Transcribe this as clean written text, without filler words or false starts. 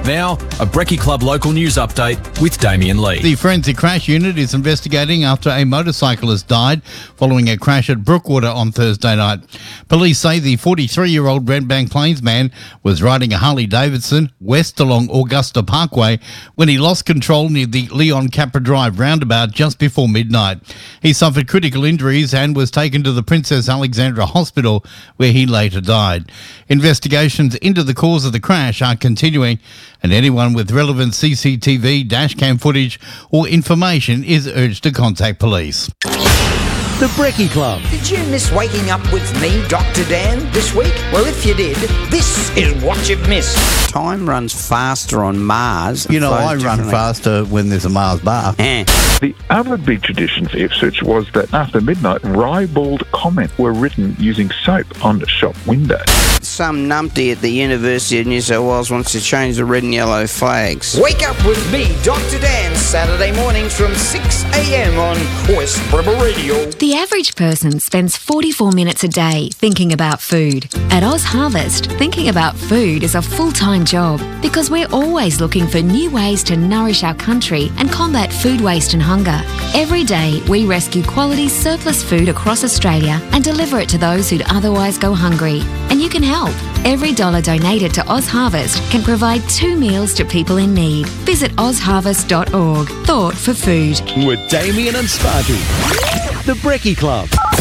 now, a Brekkie Club local news update with Damien Lee. The Forensic Crash Unit is investigating after a motorcyclist died following a crash at Brookwater on Thursday night. Police say the 43-year-old Redbank Plains man was riding a Harley-Davidson west along Augusta Parkway when he lost control near the Leon Capra Drive roundabout just before midnight. He suffered critical injuries and was taken to the Princess Alexandra Hospital, where he later died. Investigations into the cause of the crash are continuing, and anyone with relevant CCTV, dashcam footage or information is urged to contact police. The Brekkie Club. Did you miss waking up with me, Dr. Dan, this week? Well, if you did, this is what you've missed. Time runs faster on Mars. You know, I run faster when there's a Mars bar. The other big tradition for Ipswich was that after midnight, ribald comment were written using soap on the shop window. Some numpty at the University of New South Wales wants to change the red and yellow flags. Wake up with me, Dr. Dan, Saturday mornings from 6 a.m. on West Brebel Radio. The average person spends 44 minutes a day thinking about food. At Oz Harvest, thinking about food is a full-time job because we're always looking for new ways to nourish our country and combat food waste and hunger. Every day, we rescue quality surplus food across Australia and deliver it to those who'd otherwise go hungry. And you can help. Every $1 donated to Oz Harvest can provide 2 meals to people in need. Visit ozharvest.org. Thought for food. With Damien and Sparky. The Brekkie Club.